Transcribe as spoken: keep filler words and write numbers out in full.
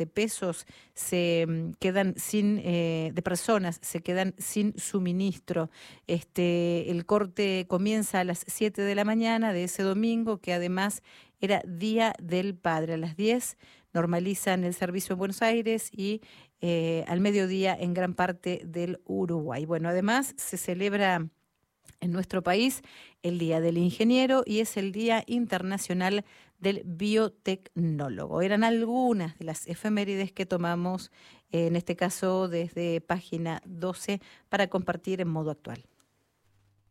de pesos se mm, quedan sin, eh, de personas se quedan sin suministro. Este, el corte comienza a las siete de la mañana de ese domingo, que además era Día del Padre. A las diez normalizan el servicio en Buenos Aires y eh, al mediodía en gran parte del Uruguay. Bueno, además se celebra en nuestro país el Día del Ingeniero y es el Día Internacional del Biotecnólogo. Eran algunas de las efemérides que tomamos, eh, en este caso desde página doce, para compartir en modo actual.